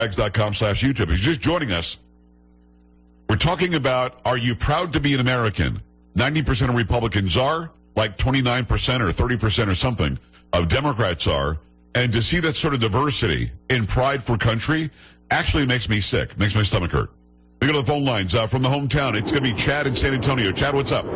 joepags.com/YouTube. If you're just joining us, we're talking about, are you proud to be an American? 90% of Republicans are, like 29% or 30% or something of Democrats are. And to see that sort of diversity in pride for country actually makes me sick, makes my stomach hurt. We go to the phone lines from the hometown. It's going to be Chad in San Antonio. Chad, what's up?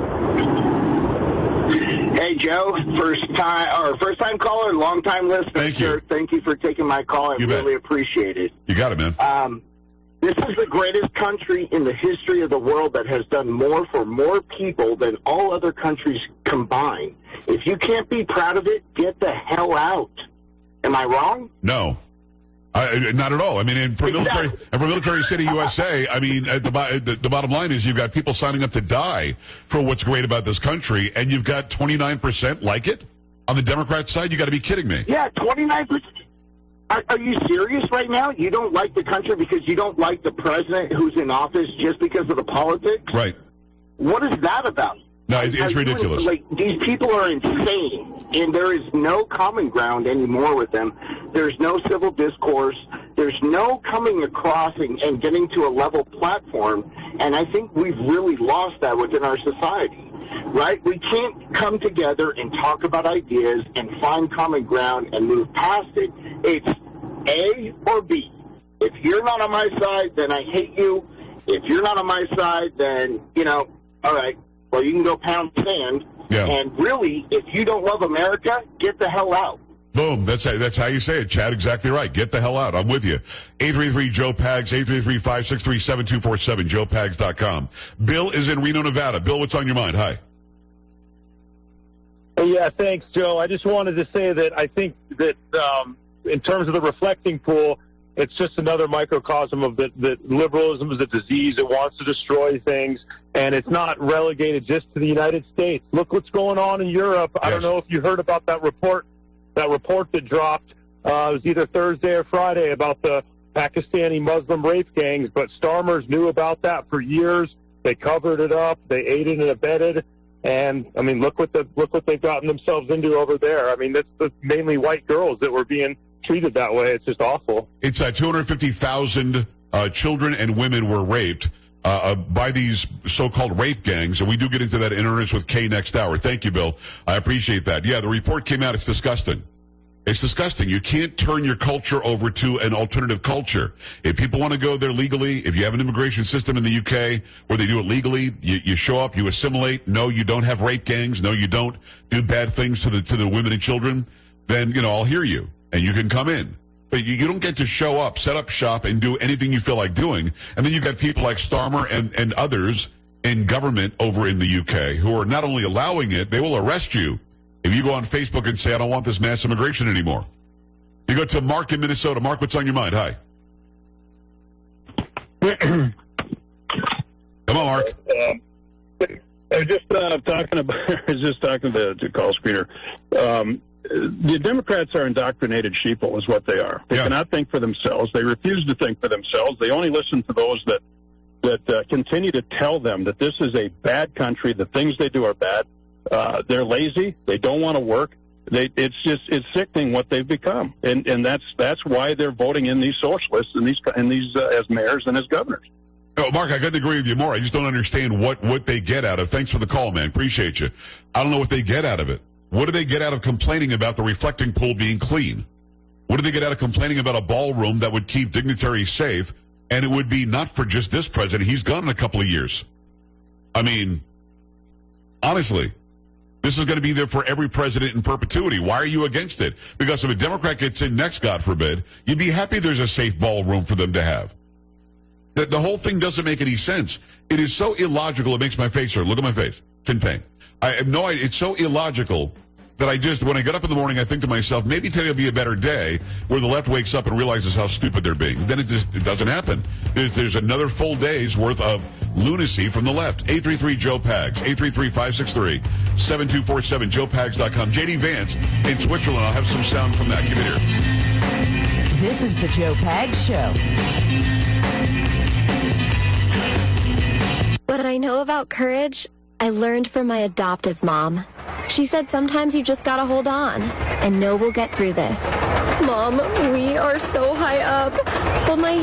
Hey, Joe. First time caller, long time listener. Thank you. Sir. Thank you for taking my call. I really appreciate it. You got it, man. This is the greatest country in the history of the world that has done more for more people than all other countries combined. If you can't be proud of it, get the hell out. Am I wrong? No. Not at all. I mean, for Military City, USA, I mean, the bottom line is you've got people signing up to die for what's great about this country, and you've got 29% like it on the Democrat side? You got to be kidding me. Yeah, 29%. Are you serious right now? You don't like the country because you don't like the president who's in office just because of the politics? Right. What is that about? No, it's ridiculous. These people are insane, and there is no common ground anymore with them. There's no civil discourse. There's no coming across and getting to a level platform, and I think we've really lost that within our society, right? We can't come together and talk about ideas and find common ground and move past it. It's A or B. If you're not on my side, then I hate you. If you're not on my side, then, all right. Well, you can go pound sand. Yeah. And really, if you don't love America, get the hell out. Boom. That's how you say it, Chad. Exactly right. Get the hell out. I'm with you. 833-JOE-PAGS, 833-563-7247, joepags.com. Bill is in Reno, Nevada. Bill, what's on your mind? Hi. Yeah, thanks, Joe. I just wanted to say that I think that in terms of the reflecting pool, it's just another microcosm of that liberalism is a disease. It wants to destroy things, and it's not relegated just to the United States. Look what's going on in Europe. Yes. I don't know if you heard about that report that dropped. It was either Thursday or Friday about the Pakistani Muslim rape gangs, but Starmers knew about that for years. They covered it up. They aided and abetted. And I mean, look what they've gotten themselves into over there. I mean, that's mainly white girls that were being treated that way. It's just awful. It's 250,000 children and women were raped by these so-called rape gangs, and we do get into that in earnest with Kay next hour. Thank you, Bill. I appreciate that. Yeah, the report came out. It's disgusting. It's disgusting. You can't turn your culture over to an alternative culture. If people want to go there legally, if you have an immigration system in the UK where they do it legally, you show up, you assimilate. No, you don't have rape gangs. No, you don't do bad things to the women and children. Then, I'll hear you, and you can come in. But you don't get to show up, set up shop, and do anything you feel like doing. And then you've got people like Starmer and others in government over in the UK who are not only allowing it, they will arrest you if you go on Facebook and say, I don't want this mass immigration anymore. You go to Mark in Minnesota. Mark, what's on your mind? Hi. Come on, Mark. I was just talking to call screener. The Democrats are indoctrinated sheeple is what they are. They cannot think for themselves. They refuse to think for themselves. They only listen to those that continue to tell them that this is a bad country, the things they do are bad. They're lazy. They don't want to work. It's sickening what they've become, and that's why they're voting in these socialists and these as mayors and as governors. Oh, Mark, I couldn't agree with you more. I just don't understand what they get out of. Thanks for the call, man. Appreciate you. I don't know what they get out of it. What do they get out of complaining about the reflecting pool being clean? What do they get out of complaining about a ballroom that would keep dignitaries safe? And it would be not for just this president. He's gone in a couple of years. I mean, honestly. This is going to be there for every president in perpetuity. Why are you against it? Because if a Democrat gets in next, God forbid, you'd be happy there's a safe ballroom for them to have. The whole thing doesn't make any sense. It is so illogical, it makes my face hurt. Look at my face. It's in pain. I have no idea. It's so illogical that when I get up in the morning, I think to myself, maybe today will be a better day where the left wakes up and realizes how stupid they're being. Then it doesn't happen. There's another full day's worth of lunacy from the left. 833-JOE-PAGS, 833-563-7247, joepags.com. J.D. Vance in Switzerland. I'll have some sound from that. Give it here. This is the Joe Pags Show. What I know about courage, I learned from my adoptive mom. She said sometimes you just gotta hold on and know we'll get through this. Mom, we are so high up. Well, my